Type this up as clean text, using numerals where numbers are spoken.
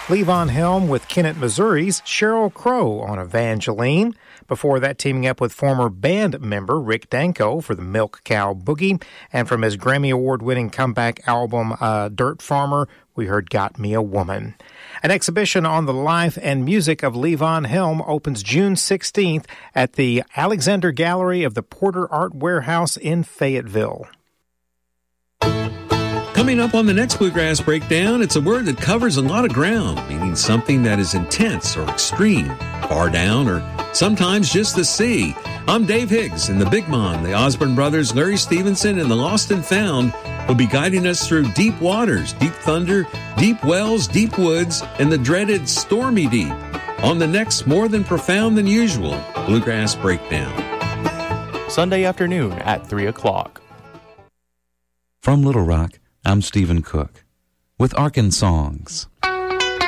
Levon Helm with Kennett, Missouri's Sheryl Crow on Evangeline. Before that, teaming up with former band member Rick Danko for the Milk Cow Boogie. And from his Grammy Award-winning comeback album, Dirt Farmer, we heard Got Me a Woman. An exhibition on the life and music of Levon Helm opens June 16th at the Alexander Gallery of the Porter Art Warehouse in Fayetteville. Coming up on the next Bluegrass Breakdown, it's a word that covers a lot of ground, meaning something that is intense or extreme, far down, or sometimes just the sea. I'm Dave Higgs, and the Big Mon, the Osborne Brothers, Larry Stevenson, and the Lost and Found will be guiding us through deep waters, deep thunder, deep wells, deep woods, and the dreaded stormy deep on the next More Than Profound Than Usual Bluegrass Breakdown. Sunday afternoon at 3 o'clock. From Little Rock, I'm Stephen Cook with Arkan Songs.